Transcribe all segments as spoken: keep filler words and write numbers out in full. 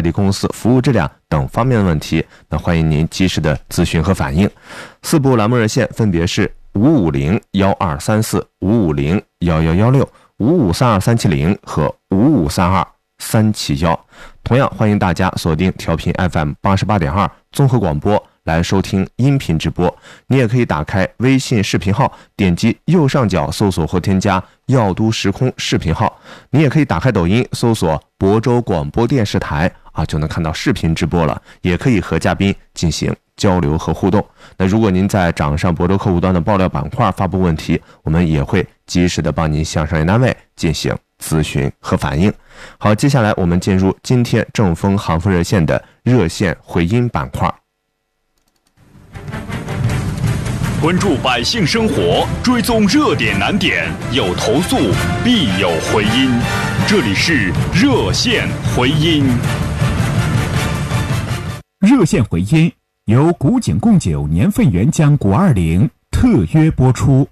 递公司服务质量等方面的问题，那欢迎您及时的咨询和反映。四部栏目热线分别是五五零幺二三四、五五零幺幺幺六、五五三二三七零和五五三二三七幺。同样欢迎大家锁定调频 F M 八十八点二综合广播来收听音频直播。你也可以打开微信视频号，点击右上角搜索或添加药都时空视频号。你也可以打开抖音搜索亳州广播电视台啊，就能看到视频直播了，也可以和嘉宾进行交流和互动。那如果您在掌上亳州客户端的爆料板块发布问题，我们也会及时的帮您向商业单位进行咨询和反映。好，接下来我们进入今天正风航风热线的热线回音板块， 关注百姓生活，追踪热点难点，有投诉必有回音。这里是热线回音。 热线回音由古井贡酒年份原浆果二零特约播出。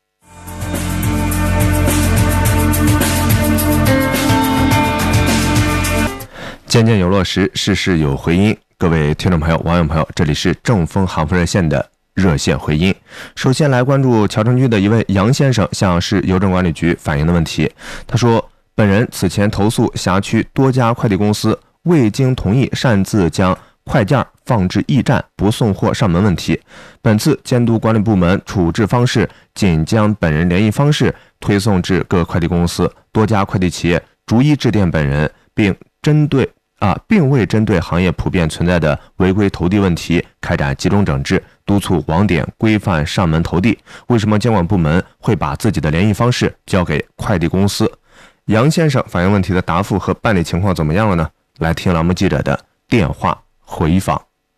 件件有落实，事事有回音。各位听众朋友、网友朋友，这里是正风航风热线的热线回音。首先来关注桥城区的一位杨先生向市邮政管理局反映的问题。他说，本人此前投诉辖区多家快递公司未经同意擅自将快件放置驿站不送货上门问题。本次监督管理部门处置方式仅将本人联系方式推送至各快递公司，多家快递企业逐一致电本人，并针对啊，并未针对行业普遍存在的违规投递问题开展集中整治，督促网点规范上门投递。为什么监管部门会把自己的联系方式交给快递公司？杨先生反映问题的答复和办理情况怎么样了呢？来听栏目记者的电话回访。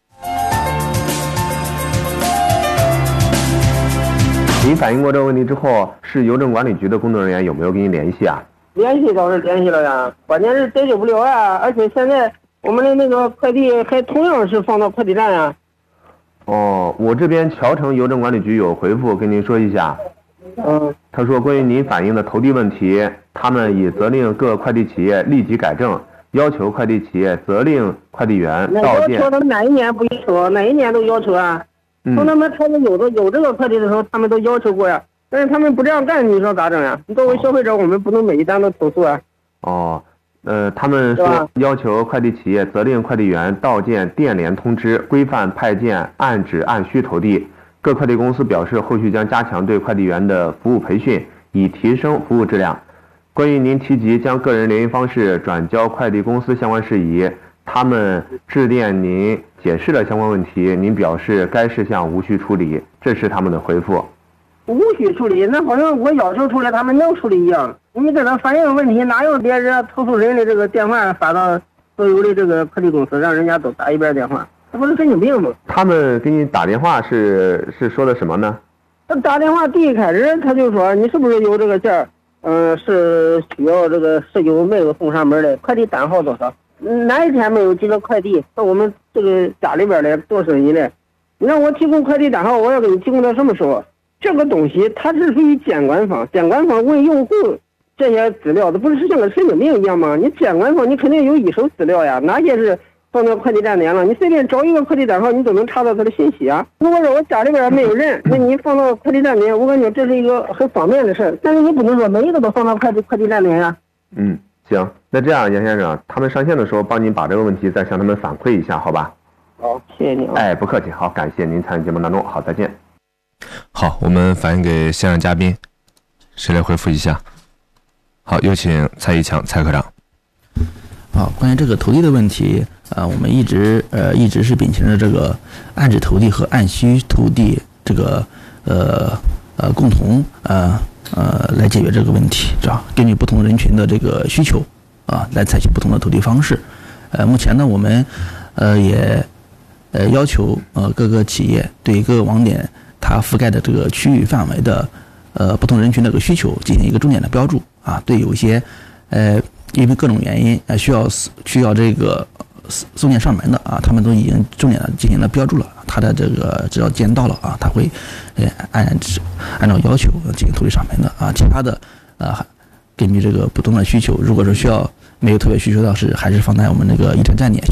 您反映过这个问题之后，市邮政管理局的工作人员有没有跟您联系啊？ 联系倒是联系了呀，关键是解决不了呀，而且现在我们的那个快递还同样是放到快递站呀。 哦，我这边桥城邮政管理局有回复跟您说一下。 嗯， 他说关于您反映的投递问题，他们已责令各快递企业立即改正，要求快递企业责令快递员到店。 要求他们哪一年不要求？哪一年都要求啊。 嗯、 从他们开始有的有这个快递的时候，他们都要求过呀。但是他们不这样干，你说咋整呀？作为消费者，我们不能每一单都投诉啊。 哦，呃，他们说要求快递企业责令快递员到件电联通知，规范派件按址按需投递。各快递公司表示，后续将加强对快递员的服务培训，以提升服务质量。关于您提及将个人联系方式转交快递公司相关事宜，他们致电您解释了相关问题，您表示该事项无需处理，这是他们的回复。 无需处理，那好像我要求处理，他们能处理一样。你给他反映问题，哪有别人投诉人的这个电话发到所有的这个快递公司，让人家都打一遍电话？这不是神经病吗？ 他们给你打电话是是说的什么呢？ 他打电话第一开始他就说，你是不是有这个件儿？嗯、呃，是需要这个是有没有送上门的？快递单号多少？哪一天没有寄个快递到我们这个家里边来做生意的？你让我提供快递单号，我要给你提供到什么时候？这个东西它是属于监管方，监管方问用户这些资料，这不是像个神经病一样吗？你监管方你肯定有一手资料呀，哪些是放到快递站点了？你随便找一个快递单号，你都能查到它的信息啊。如果说我家里边没有人，那你放到快递站点，我感觉这是一个很方便的事，但是你不能说每一个都放到快递快递站点呀。 嗯，行，那这样杨先生，他们上线的时候帮您把这个问题再向他们反馈一下，好吧？ 好，谢谢你啊。 哎，不客气，好，感谢您参与节目当中，好，再见。好，我们反映给现场嘉宾，谁来回复一下？好，有请蔡一强蔡科长。 好，关于这个投递的问题，呃，我们一直呃一直是秉承着这个按址投递和按需投递这个呃呃共同呃呃来解决这个问题，是吧？根据不同人群的这个需求啊，来采取不同的投递方式。呃，目前呢，我们呃也呃要求呃各个企业对各个网点它覆盖的这个区域范围的呃不同人群的这个需求进行一个重点的标注啊，对有一些呃因为各种原因呃需要需要这个送件上门的啊，他们都已经重点的进行了标注了，他的这个只要件到了啊，他会呃按按照要求进行投递上门的啊，其他的呃根据这个不同的需求，如果说需要没有特别需求到是还是放在我们那个驿站站点